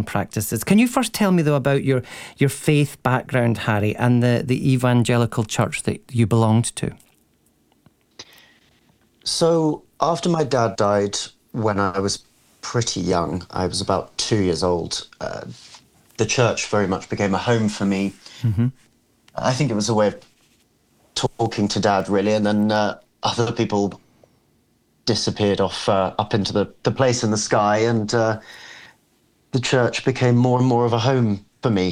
Christian practices. Can you first tell me, though, about your faith background, Harry, and the evangelical church that you belonged to? So after my dad died when I was pretty young, I was about 2 years old, the church very much became a home for me. Mm-hmm. I think it was a way of talking to Dad, really, and then other people disappeared off up into the place in the sky, and the church became more and more of a home for me.